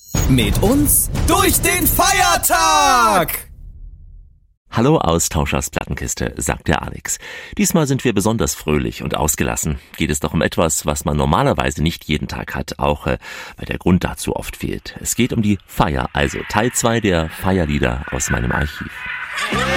Mit uns durch den Feiertag! Hallo Austauschers Plattenkiste, sagt der Alex. Diesmal sind wir besonders fröhlich und ausgelassen. Geht es doch um etwas, was man normalerweise nicht jeden Tag hat, auch weil der Grund dazu oft fehlt. Es geht um die Feier, also Teil 2 der Feierlieder aus meinem Archiv.